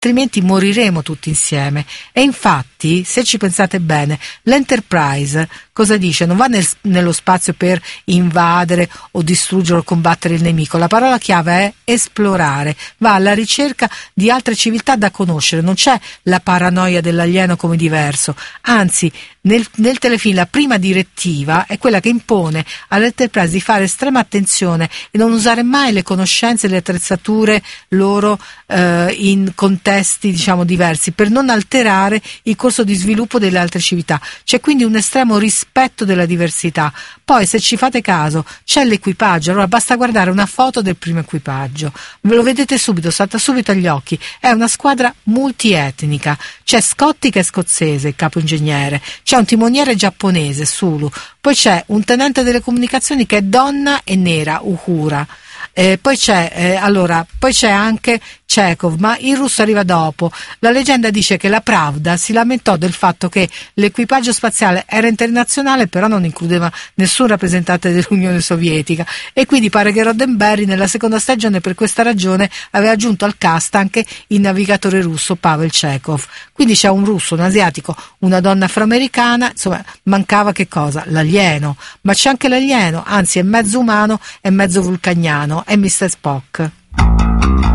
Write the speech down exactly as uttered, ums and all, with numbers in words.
altrimenti moriremo tutti insieme. E infatti, se ci pensate bene, l'Enterprise cosa dice? Non va nel, nello spazio per invadere o distruggere o combattere il nemico. La parola chiave è esplorare, va alla ricerca di altre civiltà da conoscere. Non c'è la paranoia dell'alieno come diverso, anzi nel, nel telefilm la prima direttiva è quella che impone all'Enterprise di fare estrema attenzione e non usare mai le conoscenze e le attrezzature loro eh, in contesti diciamo diversi, per non alterare il corso di sviluppo delle altre civiltà. C'è quindi un estremo rispetto della diversità. Poi, se ci fate caso, c'è l'equipaggio, allora basta guardare una foto del primo equipaggio, ve lo vedete subito, salta subito agli occhi, è una squadra multietnica. C'è Scotty che è scozzese, il capo ingegnere, c'è un timoniere giapponese, Sulu, poi c'è un tenente delle comunicazioni che è donna e nera, Uhura. Eh, poi c'è eh, allora poi c'è anche Chekhov, ma il russo arriva dopo. La leggenda dice che la Pravda si lamentò del fatto che l'equipaggio spaziale era internazionale, però non includeva nessun rappresentante dell'Unione Sovietica, e quindi pare che Roddenberry nella seconda stagione per questa ragione aveva aggiunto al cast anche il navigatore russo Pavel Chekhov. Quindi c'è un russo, un asiatico, una donna afroamericana, insomma mancava che cosa? L'alieno. Ma c'è anche l'alieno, anzi è mezzo umano e mezzo vulcaniano, è mister Spock.